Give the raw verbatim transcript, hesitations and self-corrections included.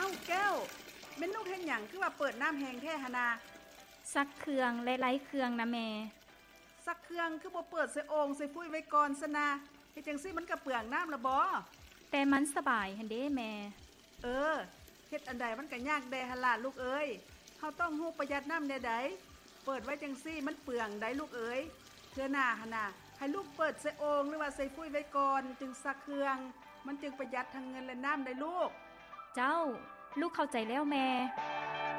ลูกแก้วแม่นลูกเฮ็ดหยังคือว่าเปิดน้ำแห้งแท้หนนาซักเครื่องและไล้เครื่องนะแม่ซักเครื่องคือบ่เปิดใส่โอ่งใส่ฟุ้ยไว้ก่อนซะนะเฮ็ดจังซี่มันก็เปลืองน้ำละบ่แต่มันสบายหั่นเด้แม่เออเฮ็ดอันใดมันก็ยากแดหั่นล่ะลูกเอ้ยเฮาต้องฮู้ประหยัดน้ำแน่ใดเปิดไว้จังซี่มันเปลืองได้ลูกเอ้ยเทื่อหน้าหั่นน่ะให้ลูกเปิดใส่โอ่งหรือว่าใส่ฟุ้ยไว้ก่อนจึงซักเครื่องมันจึงประหยัดทั้งเงินและน้ำได้ลูกเจ้าลูกเข้าใจแล้วแม่